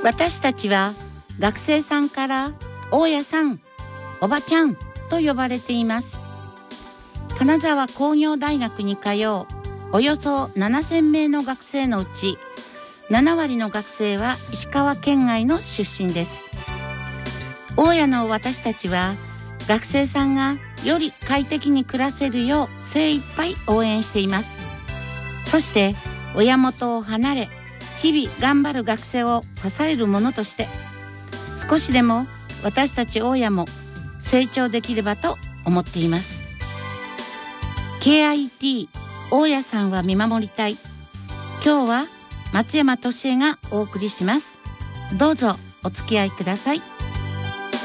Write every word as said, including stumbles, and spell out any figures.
私たちは学生さんから大家さん、おばちゃんと呼ばれています。金沢工業大学に通うおよそななせんめいの学生のうちななわりの学生は石川県外の出身です。大家の私たちは学生さんがより快適に暮らせるよう精一杯応援しています。そして親元を離れ日々頑張る学生を支えるものとして少しでも私たち大家も成長できればと思っています。 ケーアイティー 大家さんは見守りたい。今日は松山俊恵がお送りします。どうぞお付き合いください。